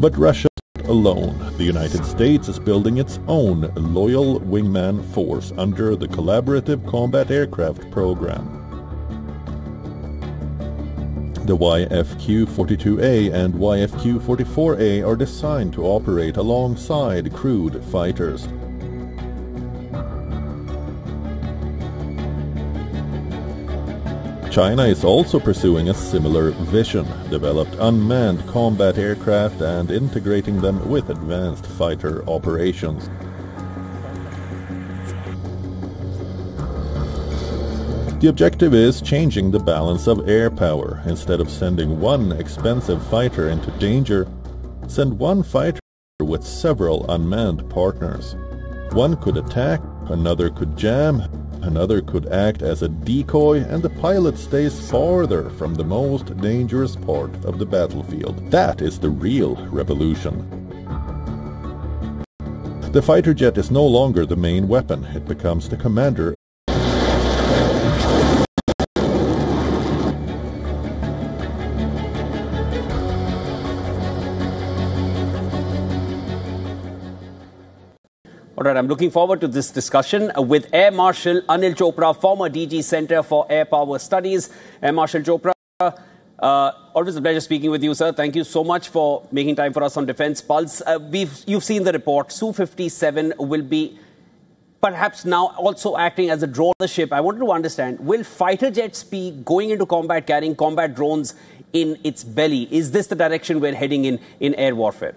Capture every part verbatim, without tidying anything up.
But Russia is not alone. The United States is building its own Loyal Wingman Force under the Collaborative Combat Aircraft Program. The Y F Q forty-two A and Y F Q forty-four A are designed to operate alongside crewed fighters. China is also pursuing a similar vision, developed unmanned combat aircraft and integrating them with advanced fighter operations. The objective is changing the balance of air power. Instead of sending one expensive fighter into danger, send one fighter with several unmanned partners. One could attack, another could jam, another could act as a decoy, and the pilot stays farther from the most dangerous part of the battlefield. That is the real revolution. The fighter jet is no longer the main weapon. It becomes the commander. All right, I'm looking forward to this discussion with Air Marshal Anil Chopra, former D G Center for Air Power Studies. Air Marshal Chopra, uh, always a pleasure speaking with you, sir. Thank you so much for making time for us on Defence Pulse. Uh, we've, you've seen the report. S U fifty-seven will be perhaps now also acting as a drone ship. I wanted to understand, will fighter jets be going into combat carrying combat drones in its belly? Is this the direction we're heading in, in air warfare?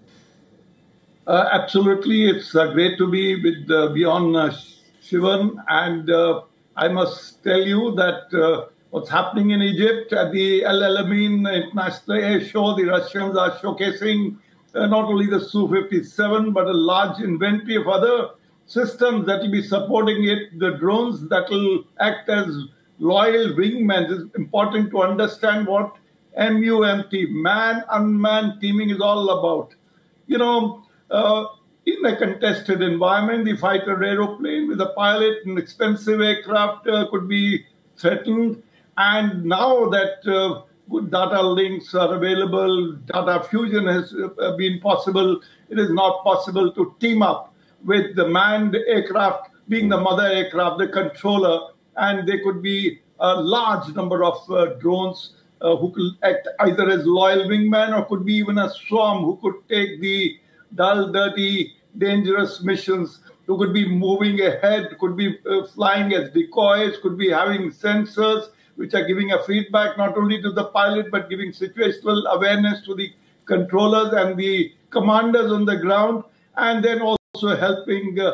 Uh, absolutely. It's uh, great to be with uh, Beyond uh, Shivan. And uh, I must tell you that uh, what's happening in Egypt at the El Alamein International Air Show, the Russians are showcasing uh, not only the S U fifty-seven, but a large inventory of other systems that will be supporting it, the drones that will act as loyal wingmen. It's important to understand what M U M T, man-unmanned teaming, is all about. You know, Uh, in a contested environment, the fighter aeroplane with a pilot and expensive aircraft uh, could be threatened. And now that uh, good data links are available, data fusion has uh, been possible, it is not possible to team up with the manned aircraft being the mother aircraft, the controller, and there could be a large number of uh, drones uh, who could act either as loyal wingmen or could be even a swarm who could take the dull, dirty, dangerous missions, who could be moving ahead, could be uh, flying as decoys, could be having sensors which are giving a feedback not only to the pilot but giving situational awareness to the controllers and the commanders on the ground, and then also helping uh,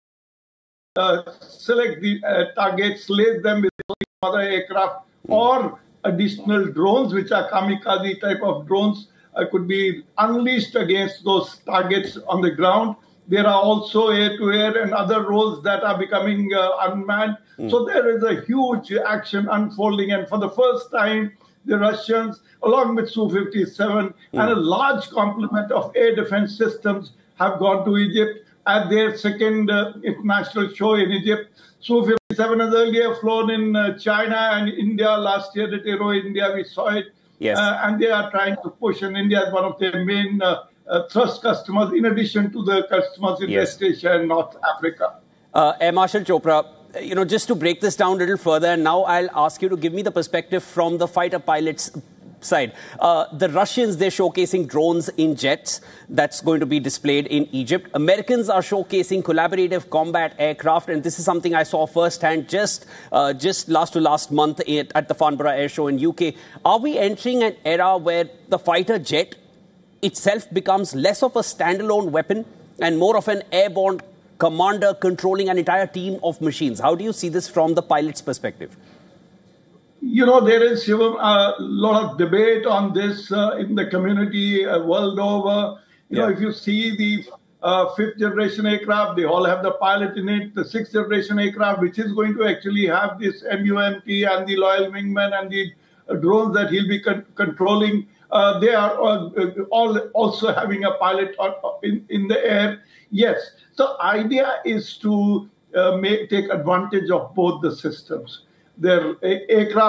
uh, select the uh, targets, lace them with other aircraft or additional drones which are kamikaze type of drones. Uh, could be unleashed against those targets on the ground. There are also air-to-air and other roles that are becoming uh, unmanned. Mm. So there is a huge action unfolding. And for the first time, the Russians, along with S U fifty-seven mm. and a large complement of air defense systems, have gone to Egypt at their second uh, international show in Egypt. S U fifty-seven has earlier flown in uh, China and India. Last year at Aero India, we saw it. Yes. Uh, and they are trying to push, and India is one of their main uh, uh, thrust customers, in addition to the customers in yes. West Asia and North Africa. Uh, Air Marshal Chopra, you know, just to break this down a little further, and now I'll ask you to give me the perspective from the fighter pilots' side. Uh, the Russians, they're showcasing drones in jets that's going to be displayed in Egypt. Americans are showcasing collaborative combat aircraft, and this is something I saw firsthand just uh, just last to last month at, at the Farnborough Air Show in U K. Are we entering an era where the fighter jet itself becomes less of a standalone weapon and more of an airborne commander controlling an entire team of machines? How do you see this from the pilot's perspective? You know, there is a lot of debate on this uh, in the community uh, world over. You yeah. know, if you see the uh, fifth generation aircraft, they all have the pilot in it. The sixth generation aircraft, which is going to actually have this M U M T and the loyal wingman and the uh, drones that he'll be con controlling, uh, they are all, uh, all also having a pilot in, in the air. Yes, the idea is to uh, make, take advantage of both the systems. Their aircraft